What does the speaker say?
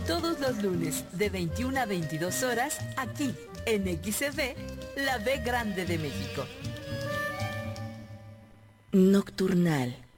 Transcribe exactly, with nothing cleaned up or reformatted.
Todos los lunes de veintiuna a veintidós horas, aquí en X E V, la B Grande de México. Nocturnal.